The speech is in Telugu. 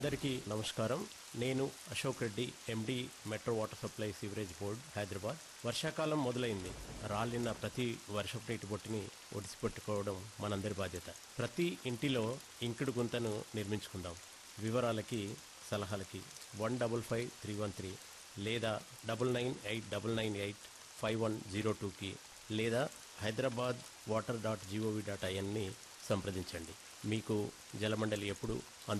అందరికీ నమస్కారం. నేను అశోక్ రెడ్డి, ఎండి, metro water supply sewerage board, Hyderabad. వర్షాకాలం మొదలైంది. రాలిన ప్రతి వర్షపు నీటి బొట్టుని ఒడిసిపెట్టుకోవడం మనందరి బాధ్యత. ప్రతి ఇంటిలో ఇంకుడు గుంతను నిర్మించుకుందాం. వివరాలకి, సలహాలకి 155313 లేదా 9989985102కి లేదా hyderabadwater.gov.inని సంప్రదించండి. మీకు జలమండలి ఎప్పుడు